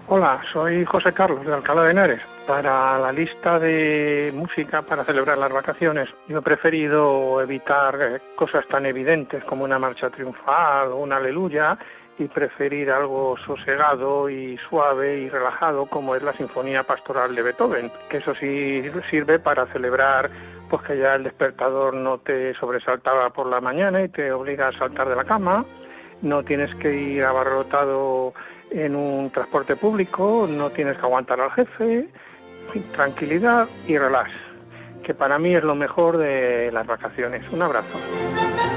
Hola, soy José Carlos de Alcalá de Henares. Para la lista de música para celebrar las vacaciones, yo he preferido evitar cosas tan evidentes como una marcha triunfal o una aleluya y preferir algo sosegado y suave y relajado como es la Sinfonía Pastoral de Beethoven, que eso sí sirve para celebrar pues que ya el despertador no te sobresaltaba por la mañana y te obliga a saltar de la cama, no tienes que ir abarrotado en un transporte público, no tienes que aguantar al jefe, tranquilidad y relax, que para mí es lo mejor de las vacaciones. Un abrazo.